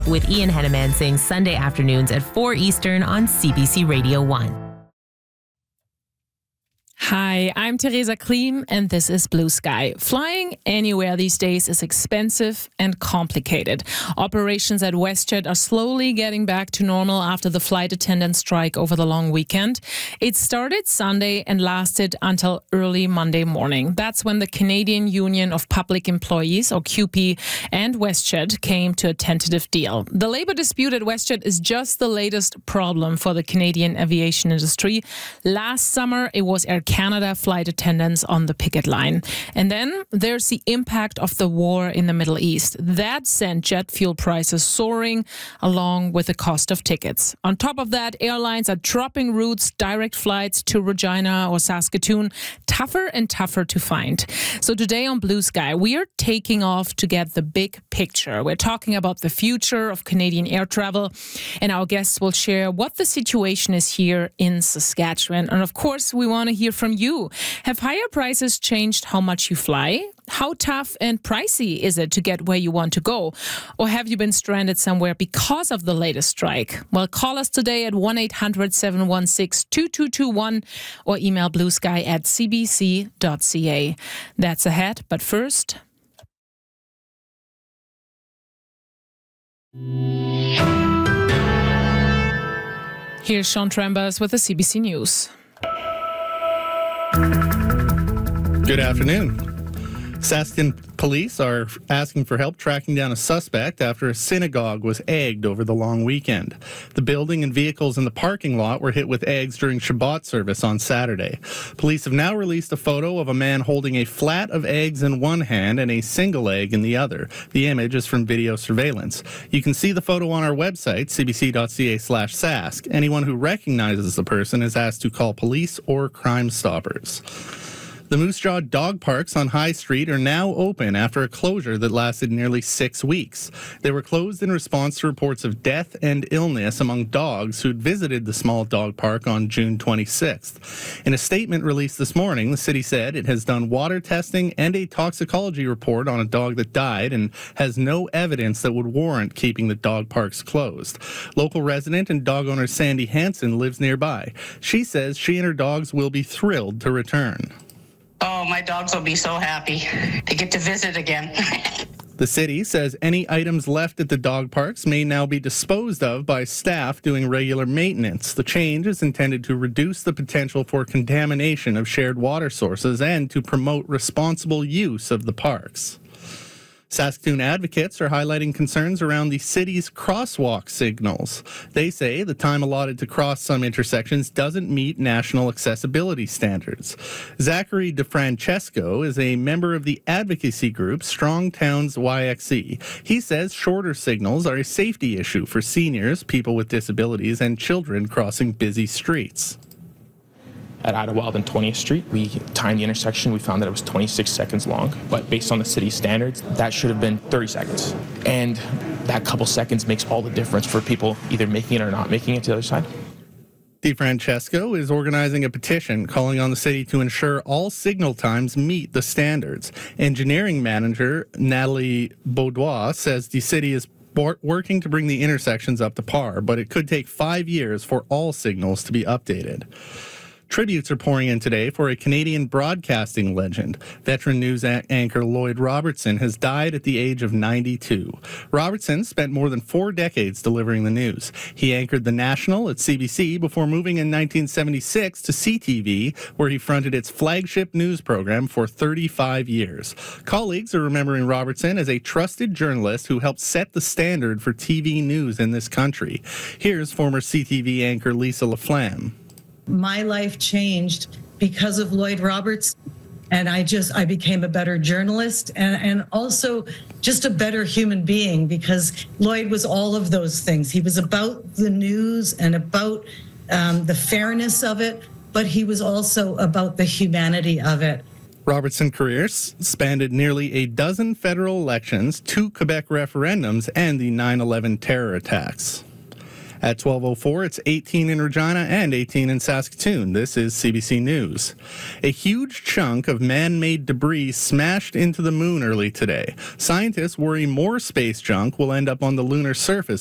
with Ian Henneman saying Sunday afternoons at 4 Eastern on CBC Radio 1. Hi, I'm Theresa Klim, and this is Blue Sky. Flying anywhere these days is expensive and complicated. Operations at WestJet are slowly getting back to normal after the flight attendant strike over the long weekend. It started Sunday and lasted until early Monday morning. That's when the Canadian Union of Public Employees, or CUPE, and WestJet came to a tentative deal. The labor dispute at WestJet is just the latest problem for the Canadian aviation industry. Last summer, it was Air Canada flight attendants on the picket line. And then there's the impact of the war in the Middle East. That sent jet fuel prices soaring along with the cost of tickets. On top of that, airlines are dropping routes, direct flights to Regina or Saskatoon, tougher and tougher to find. So today on Blue Sky, we are taking off to get the big picture. We're talking about the future of Canadian air travel, and our guests will share what the situation is here in Saskatchewan. And of course, we want to hear from you. Have higher prices changed how much you fly? How tough and pricey is it to get where you want to go? Or have you been stranded somewhere because of the latest strike? Well, call us today at 1-800-716-2221 or email bluesky@cbc.ca. That's ahead, but first... Here's Sean Trambas with the CBC News. Good afternoon. Saskatoon police are asking for help tracking down a suspect after a synagogue was egged over the long weekend. The building and vehicles in the parking lot were hit with eggs during Shabbat service on Saturday. Police have now released a photo of a man holding a flat of eggs in one hand and a single egg in the other. The image is from video surveillance. You can see the photo on our website, cbc.ca/sask. Anyone who recognizes the person is asked to call police or Crime Stoppers. The Moose Jaw dog parks on High Street are now open after a closure that lasted nearly 6 weeks. They were closed in response to reports of death and illness among dogs who'd visited the small dog park on June 26th. In a statement released this morning, the city said it has done water testing and a toxicology report on a dog that died and has no evidence that would warrant keeping the dog parks closed. Local resident and dog owner Sandy Hansen lives nearby. She says she and her dogs will be thrilled to return. Oh, my dogs will be so happy to get to visit again. The city says any items left at the dog parks may now be disposed of by staff doing regular maintenance. The change is intended to reduce the potential for contamination of shared water sources and to promote responsible use of the parks. Saskatoon advocates are highlighting concerns around the city's crosswalk signals. They say the time allotted to cross some intersections doesn't meet national accessibility standards. Zachary DeFrancesco is a member of the advocacy group Strong Towns YXE. He says shorter signals are a safety issue for seniors, people with disabilities, and children crossing busy streets. At Idlewild and 20th Street, we timed the intersection. We found that it was 26 seconds long, but based on the city standards, that should have been 30 seconds. And that couple seconds makes all the difference for people either making it or not making it to the other side. DeFrancesco is organizing a petition calling on the city to ensure all signal times meet the standards. Engineering manager Natalie Baudois says the city is working to bring the intersections up to par, but it could take 5 years for all signals to be updated. Tributes are pouring in today for a Canadian broadcasting legend. Veteran news anchor Lloyd Robertson has died at the age of 92. Robertson spent more than 4 decades delivering the news. He anchored The National at CBC before moving in 1976 to CTV, where he fronted its flagship news program for 35 years. Colleagues are remembering Robertson as a trusted journalist who helped set the standard for TV news in this country. Here's former CTV anchor Lisa LaFlamme. My life changed because of Lloyd Roberts, and I became a better journalist and also just a better human being, because Lloyd was all of those things. He was about the news and about the fairness of it, but he was also about the humanity of it. Robertson's career spanned nearly a dozen federal elections, 2 Quebec referendums, and the 9/11 terror attacks. At 12:04, it's 18 in Regina and 18 in Saskatoon. This is CBC News. A huge chunk of man-made debris smashed into the moon early today. Scientists worry more space junk will end up on the lunar surface